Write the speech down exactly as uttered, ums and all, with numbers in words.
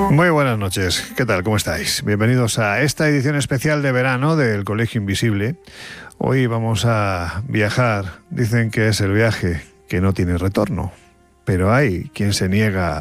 Muy buenas noches, ¿qué tal? ¿Cómo estáis? Bienvenidos a esta edición especial de verano del Colegio Invisible. Hoy vamos a viajar, dicen que es el viaje que no tiene retorno, pero hay quien se niega